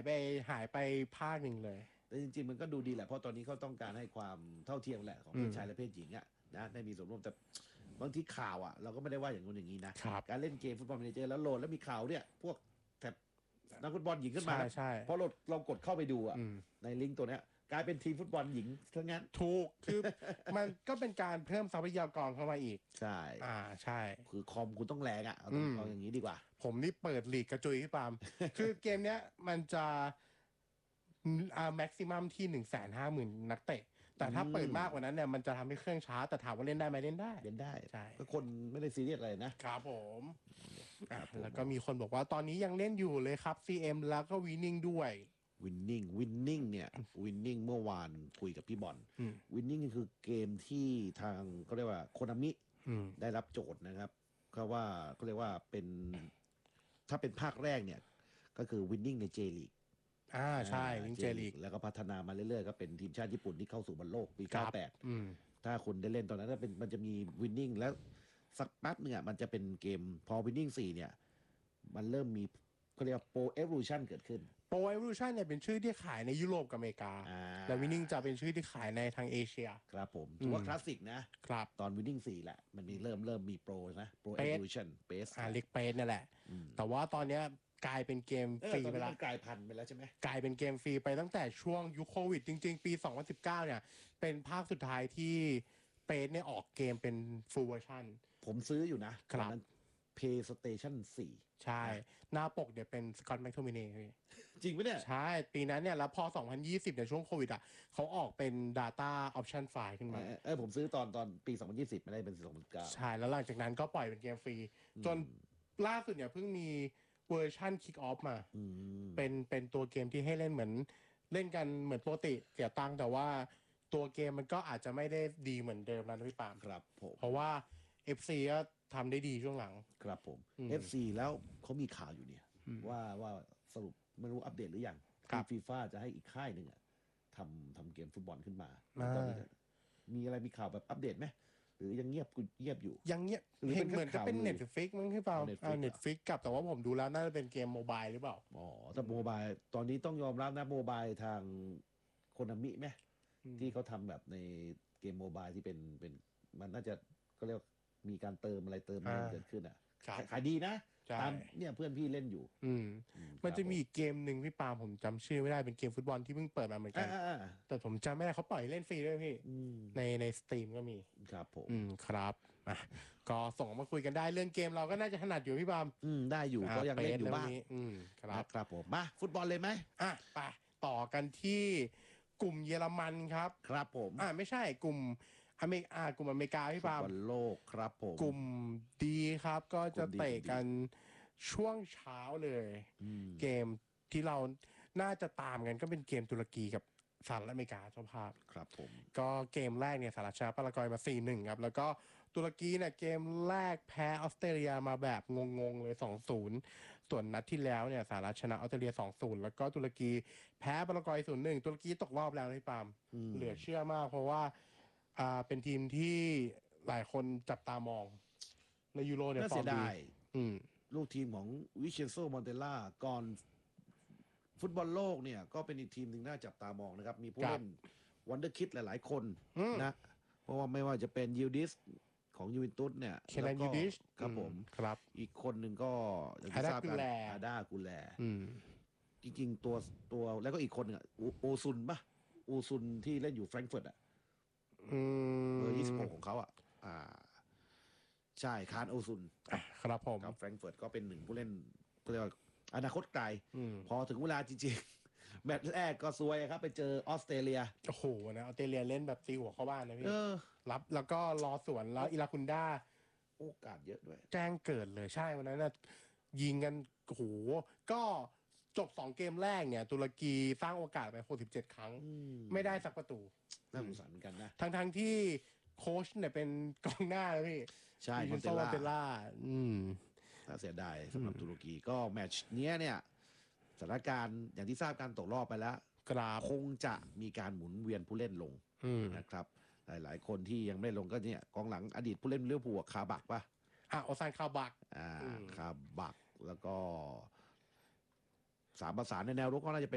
ไปภาคหนึ่งเลยแต่จริงๆมันก็ดูดีแหละเพราะตอนนี้เขาต้องการให้ความเท่าเทียมแหละของเพศชายและเพศหญิงอ่ะนะได้มีส่วนร่วมแต่บางทีข่าวอ่ะเราก็ไม่ได้ว่าอย่างนู้นอย่างนี้นะการเล่นเกมฟุตบอลแมเนเจอร์แล้วโหลดแล้วมีข่าวเนี่ยพวกแถบนักฟุตบอลหญิงขึ้นมาเพราะเรากดเข้าไปดูอ่ะในลิงก์ตัวเนี้ยกลายเป็นทีมฟุตบอลหญิงทั้งนั้นถูกคือมันก็เป็นการเพิ่มทรัพยากรเข้ามาอีกใช่ใช่คือคอมคุณต้องแรงอ่ะเอาอย่างนี้ดีกว่าผมนี่เปิดลีกกระจุยพี่ปามคือเกมเนี้ยมันจะแม็กซิมัมที่150,000 นักเตะแต่ถ้าเปิดมากกว่านั้นเนี่ยมันจะทำให้เครื่องช้าแต่ถามว่าเล่นได้ไหมเล่นได้ใช่ก็คนไม่ได้ซีเรียสอะไรนะครับผมแล้วก็มีคนบอกว่าตอนนี้ยังเล่นอยู่เลยครับ CM แล้วก็วินนิ่งด้วยวินนิ่งเนี่ยวินนิ่งเมื่อวานคุยกับพี่บอลวินนิ่งคือเกมที่ทางเขาเรียกว่าโคนามิได้รับโจทย์นะครับเขาเรียกว่าเป็นถ้าเป็นภาคแรกเนี่ยก็คือวินนิ่งในเจลีกใช่วินเจลีกแล้วก็พัฒนามาเรื่อยๆก็เป็นทีมชาติญี่ปุ่นที่เข้าสู่บอลโลกปี98ถ้าคุณได้เล่นตอนนั้นมันจะมีวินนิ่งแล้วสักแป๊บนึงมันจะเป็นเกมพอวินนิ่ง4เนี่ยมันเริ่มมีเขาเรียกว่าโปรเอฟลูชันเกิดขึ้นโปรเอฟลูชันเนี่ยเป็นชื่อที่ขายในยุโรปกับอเมริกาแต่วินนิ่งจะเป็นชื่อที่ขายในทางเอเชียครับผมถือว่าคลาสสิกนะครับตอนวินนิ่ง4แหละมันมีเริ่มมีโปรนะโปรเอฟลูชันเบสเล็กเบสนั่นแหละแต่ว่าตอนเนี้ยกลายเป็นเกมฟรีไปแล้วกลายพันธุ์ไปแล้วใช่ไหมกลายเป็นเกมฟรีไปตั้งแต่ช่วงยุคโควิดจริงๆปี2019เนี่ยเป็นภาคสุดท้ายที่เบสเนี่ยออกเกมเป็นฟูลเวอร์ชันผมซื้ออยู่นะครับPlayStation 4 ใช่หน้าปกเนี่ยเป็นสกอตต์แมคโทมิเน่จริงไหมเนี่ยใช่ปีนั้นเนี่ยแล้วพอ2020เนี่ยช่วงโควิดเขาออกเป็น Data Option File ขึ้นมาผมซื้อตอนปี2020ไม่ได้เป็น2019 ใช่แล้วหลังจากนั้นก็ปล่อยเป็นเกมฟรีจนล่าสุดเนี่ยเพิ่งมีเวอร์ชัน Kick Off มาเป็นตัวเกมที่ให้เล่นเหมือนเล่นกันเหมือนปกติเสียตังค์แต่ว่าตัวเกมมันก็อาจจะไม่ได้ดีเหมือนเดิมแล้วนะพี่ปามครับผมเพราะว่า FC ก็ทำได้ดีช่วงหลังครับผม FC แล้วเขามีข่าวอยู่เนี่ยว่าสรุปไม่รู้อัปเดตหรือยังที่ฟีฟ่าจะให้อีกค่ายหนึ่งทำเกมฟุตบอลขึ้นมาตอนนี้มีอะไรมีข่าวแบบอัปเดตไหมหรือยังเงียบอยู่ยังเงียบเหมือนจะเป็น Netflix มั้งพี่เปล่าNetflix กับแต่ว่าผมดูแล้วน่าจะเป็นเกมโมบายหรือเปล่าแต่โมบายตอนนี้ต้องยอมรับนะโมบายทางโคนามิไหมที่เขาทำแบบในเกมโมบายที่เป็นมันน่าจะก็เรียกมีการเติมอะไรเกิดขึ้นขายดีนะตามเนี่ยเพื่อนพี่เล่นอยู่มันจะมีอีกเกมหนึ่งพี่ปาผมจำชื่อไม่ได้เป็นเกมฟุตบอลที่เพิ่งเปิดมาเหมือนกันแต่ผมจำไม่ได้เขาปล่อยเล่นฟรีด้วยพี่ในสตรีมก็มีครับผมครับก็ส่งมาคุยกันได้เรื่องเกมเราก็น่าจะถนัดอยู่พี่ปามได้อยู่ก็ยังเล่นอยู่บ้างครับผมมาฟุตบอลเลยไหมไปต่อกันที่กลุ่มเยอรมันครับครับผมไม่ใช่กลุ่มกลุ่มอเมริกาพี่ปามฟุตบอลโลกครับผมกลุ่มดีครับก็จะเตะกันช่วงเช้าเลยเกมที่เราน่าจะตามกันก็เป็นเกมตุรกีกับสหรัฐอเมริกาเจ้าภาพครับผมก็เกมแรกเนี่ยสหรัฐชนะปารากวัยมา 4-1 ครับแล้วก็ตุรกีเนี่ยเกมแรกแพ้ออสเตรเลียมาแบบงงๆเลย 2-0 ส่วนนัดที่แล้วเนี่ยสหรัฐชนะออสเตรเลีย 2-0 แล้วก็ตุรกีแพ้ปารากวัย 0-1 ตุรกีตกรอบแล้วพี่ปามเหลือเชื่อมากเพราะว่าเป็นทีมที่หลายคนจับตามองในยูโรเนี่ยฟอร์มดีลูกทีมของวิเชนโซมอนเตล่าก่อนฟุตบอลโลกเนี่ยก็เป็นอีกทีมหนึ่งน่าจับตามองนะครับมีผู้เล่นวันเดอร์คิดหลายๆคนนะเพราะว่าไม่ว่าจะเป็นยูดิสของยูเวนตุสเนี่ยแล้วก็ครับผมครับอีกคนหนึ่งก็อย่างที่ทราบกันอาดากูแลจริงๆตัวแล้วก็อีกคนโอซุนป่ะโอซุนที่เล่นอยู่แฟรงก์เฟิร์ตเบอร์26ของเขาใช่คาร์โอซุนครับผมกับแฟรงก์เฟิร์ตก็เป็นหนึ่งผู้เล่นเรียกว่าอนาคตไกลพอถึงเวลาจริงๆแมตช์แรกก็ซวยครับไปเจอออสเตรเลียโอ้โหนะออสเตรเลียเล่นแบบตีหัวเข้าบ้านนะพี่รับแล้วก็รอสวนแล้วอิราคุนดาโอกาสเยอะด้วยแจ้งเกิดเลยใช่วันนั้นยิงกันโอ้โหก็จบ2เกมแรกเนี่ยตุรกีสร้างโอกาสไป67ครั้งไม่ได้สักประตูน่าสงสารเหมือนกันนะทั้งที่โค้ชเนี่ยเป็นกองหน้าเลยพี่ใช่มอนเตล่าน่าเสียดายสำหรับตุรกีก็แมตช์นี้เนี่ยสถานการณ์อย่างที่ทราบการตกรอบไปแล้วคงจะมีการหมุนเวียนผู้เล่นลงนะครับหลายๆคนที่ยังไม่ลงก็เนี่ยกองหลังอดีตผู้เล่นลิเวอร์พูลคาบักป่ะโอซานคาบักคาบักแล้วก็3 ประสานในแนวรุกก็น่าจะเป็น